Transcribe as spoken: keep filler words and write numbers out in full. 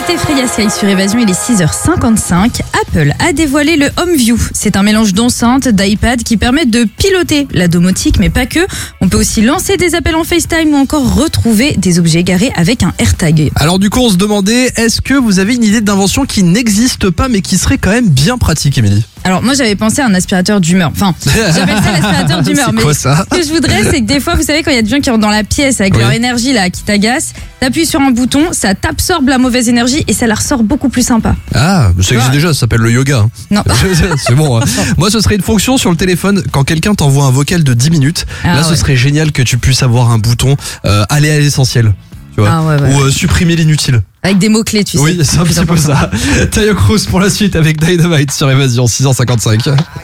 C'était Freya Sky sur Évasion, il est six heures cinquante-cinq. Apple a dévoilé le HomeView. C'est un mélange d'enceinte, d'iPad qui permet de piloter la domotique, mais pas que. On peut aussi lancer des appels en FaceTime ou encore retrouver des objets garés avec un AirTag. Alors du coup, on se demandait, est-ce que vous avez une idée d'invention qui n'existe pas mais qui serait quand même bien pratique, Émilie? Alors moi j'avais pensé à un aspirateur d'humeur. Enfin, j'appelle ça l'aspirateur d'humeur. C'est mais quoi ça? Ce que je voudrais, c'est que des fois, vous savez, quand il y a des gens qui rentrent dans la pièce avec Oui. leur énergie là, qui t'agace, t'appuies sur un bouton, ça t'absorbe la mauvaise énergie et ça la ressort beaucoup plus sympa. Ah, ça existe déjà, ça s'appelle le yoga. hein. Non. C'est bon. hein. Moi, ce serait une fonction sur le téléphone quand quelqu'un t'envoie un vocal de dix minutes. Ah là, ce ouais. serait génial que tu puisses avoir un bouton euh, aller à l'essentiel. Tu vois, Ah ouais, ouais. ou euh, supprimer l'inutile. Avec des mots-clés, tu sais. Oui, c'est un petit peu ça. Tayo Cruz pour la suite avec Dynamite sur Évasion six heures cinquante-cinq.